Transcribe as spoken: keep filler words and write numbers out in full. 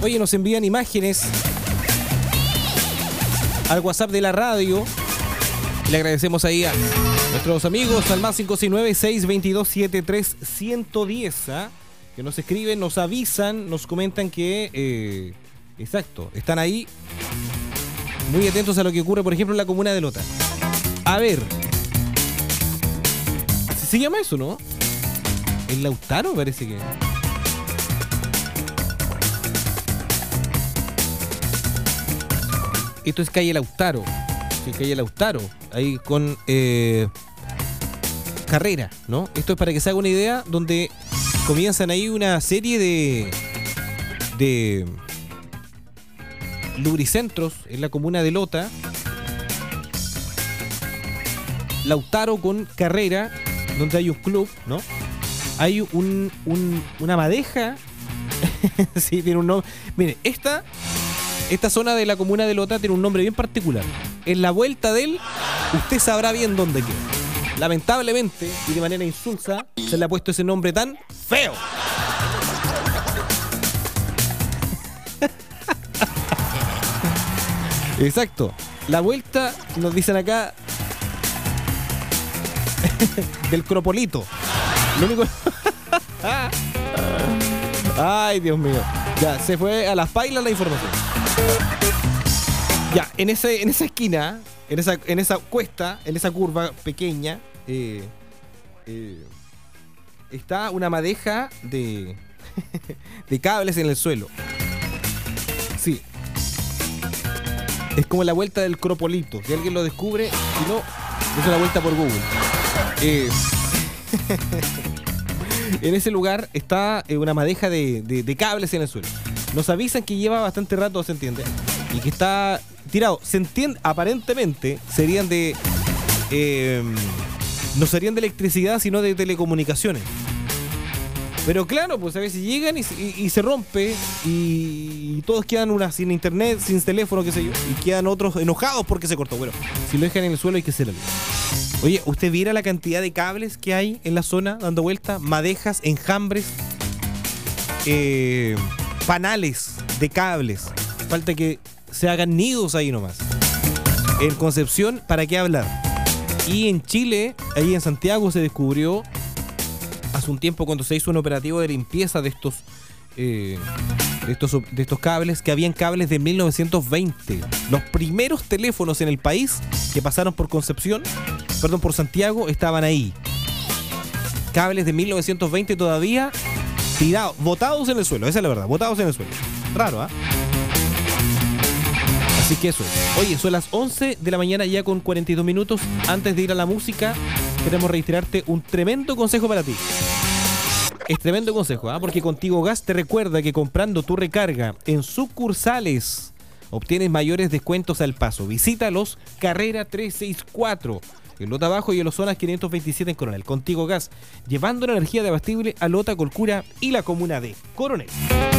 Oye, nos envían imágenes al WhatsApp de la radio. Le agradecemos ahí a nuestros amigos al más cinco seis nueve, seis dos dos, siete tres uno cero ¿ah? Que nos escriben, nos avisan, nos comentan que eh, exacto, están ahí muy atentos a lo que ocurre, por ejemplo, en la comuna de Lota. A ver, ¿así se llama eso, no? ¿El Lautaro? Parece que... Esto es calle Lautaro. Sí, calle Lautaro. Ahí con eh, Carrera, ¿no? Esto es para que se haga una idea, donde comienzan ahí una serie de... de lubricentros en la comuna de Lota. Lautaro con Carrera, donde hay un club, ¿no? Hay un, un una madeja. Sí, tiene un nombre. Mire, esta, esta zona de la comuna de Lota tiene un nombre bien particular. En la vuelta de él, usted sabrá bien dónde queda. Lamentablemente, y de manera insulsa, se le ha puesto ese nombre tan feo. Exacto. La vuelta, nos dicen acá, del Cropolito. Lo único... Ay, Dios mío. Ya, se fue a las pailas la información. Ya, en ese, en esa esquina, en esa, en esa cuesta, en esa curva pequeña, eh, eh, está una madeja de, de cables en el suelo. Sí. Es como la vuelta del Cropolito. Si alguien lo descubre, si no, es una vuelta por Google. Eh, en ese lugar está eh, una madeja de, de, de cables en el suelo. Nos avisan que lleva bastante rato, se entiende, y que está tirado. Se entiende, aparentemente serían de... Eh, no serían de electricidad, sino de telecomunicaciones. Pero claro, pues a veces llegan y, y, y se rompe y, y todos quedan una sin internet, sin teléfono, qué sé yo, y quedan otros enojados porque se cortó. Bueno, si lo dejan en el suelo hay que hacerlo. Oye, ¿usted viera la cantidad de cables que hay en la zona dando vuelta? Madejas, enjambres, eh, panales de cables. Falta que se hagan nidos ahí nomás. En Concepción, ¿para qué hablar? Y en Chile, ahí en Santiago, se descubrió hace un tiempo cuando se hizo un operativo de limpieza de estos, eh, de estos, de estos cables, que habían cables de mil novecientos veinte. Los primeros teléfonos en el país que pasaron por Concepción, perdón, por Santiago, estaban ahí. Cables de mil novecientos veinte todavía tirados, botados en el suelo, esa es la verdad, botados en el suelo. Raro, ¿ah? ¿eh? Así que eso es. Oye, son las once de la mañana ya con cuarenta y dos minutos. Antes de ir a la música, queremos reiterarte un tremendo consejo para ti. Es tremendo consejo, ¿ah? ¿eh? Porque Contigo Gas te recuerda que comprando tu recarga en sucursales obtienes mayores descuentos al paso. Visítalos, Carrera trescientos sesenta y cuatro, en Lota Bajo y en los zonas quinientos veintisiete en Coronel. Contigo Gas, llevando la energía de abastible a Lota, Colcura y la comuna de Coronel.